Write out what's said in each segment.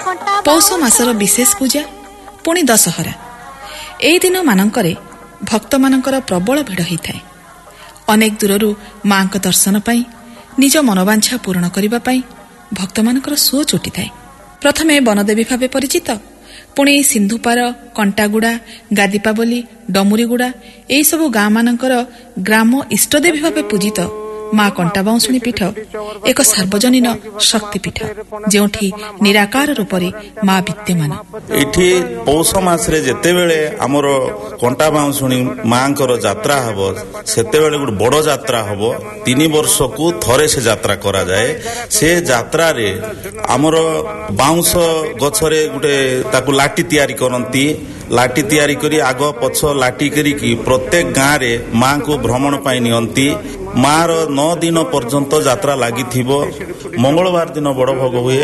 पौष मासर विशेष पूजा पुणी दशहरा एई दिन मानकरे भक्त मानकर प्रबल भिड़ होता है। अनेक दूररू मां का दर्शन पाई निज मनोवांछा पूर्ण करने पाई भक्त मानकर सुओ चोटी थाए। प्रथमे वनदेवी भाव परिचित पुणी सिंधुपार, कंटागुड़ा, गादीपाबली, डमुरीगुड़ा यही सबू गाँ मानकर ग्राम इष्टदेवी भाव पूजित मां कंटा बाउंशुणी पीठ एक सार्वजनीन शक्तिपीठ जोठी निराकार रूप से मां विद्यमान। एठी पौष मासरे जेतेबेले हमर कंटा बाउंशुणी मांकर यात्रा हबो सेतेबेले गुड बड़ यात्रा हबो। 3 वर्ष को थरे से यात्रा करा जाए। से यात्रा रे हमर बाउंश गछरे गुटे ताकू लाठी तयारी करंती। लाठी तयारी करी आग पछ लाठी करी की प्रत्येक गाँ रे मां को भ्रमण पाई नियंती। मार 9 दिन पर्यंत यात्रा लगी थिबो। मंगलवार दिन बड़ भोग हुए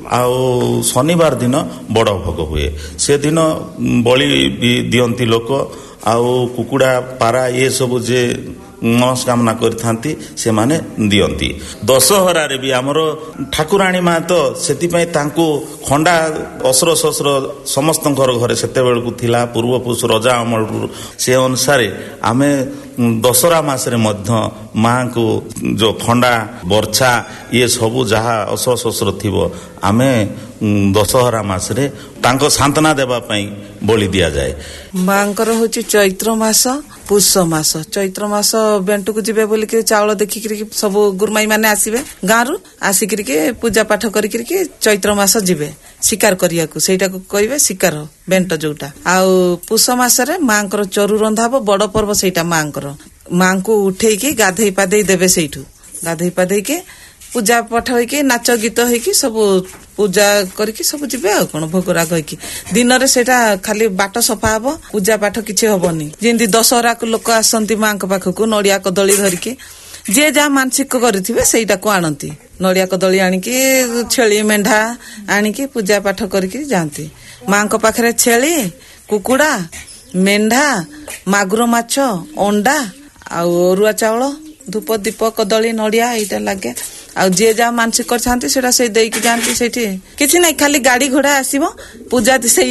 आउ शनिवार दिन बड़ भोग हुए। से दिन बलि दियंती लोक आउ कुकुड़ा पारा ये सब जे मनस्कामना करथांती से माने दियंती। दशहरा रे भी हमर ठाकुराणी मां तो सेति पई तांको खंडा असर शस्त्र समस्त घरे सेते बेलकु थिला। पूर्वपुरुष रजा अमल से अनुसार आमे दशहरा मासरे मध्य मां को जो खंडा बर्छा ये सबू जहा असर शस्त्र थिबो आमे दशहरा मासरे तांको सांत्वना देबा पई बोली दिया जाए। मांकर होची चैत्र मास पुष मास। चैत्र मास बेंटू को जिबे बोली के चावल देखि के सब गुरमाई माने आसीबे गांरु आसी के पूजा पाठ करी के चैत्र मास जिबे शिकार करिया को सेटा को कहबे शिकार बेंट जोटा। आउ पुष मासरे मांकर चरु रंधाबो बड़ पर्व सेटा मांकर। मां को उठे के गाधई पाधई देबे सेठू गाधई पाधई के पूजा पाठ होइके नाच गीत होइके सब पूजा करके सब जिबे आ कोन भोगराग होइके दिन रे सेटा खाली बाट सफा हबो पूजा पाठ किछि हबोनी। जेंदी दशहरा को लोक आसंती मां के पाख को नडिया कदली धरि के जे जा मानसिक करथिबे सेटा को आनंती। नडिया कदली आनी के छेली मेंढा आनी के पूजा पाठ करके जानती। मां के पाखरे छेली कुकुड़ा मेंढा मागुर माछ अंडा आ अरुआ चावल धूप दीप कदली नडिया एटा लागे। आ जे जा मानसिक करथांती सेटा से देई के जानती सेठी किछि नै खाली गाड़ी घोड़ा आसीबो पूजा से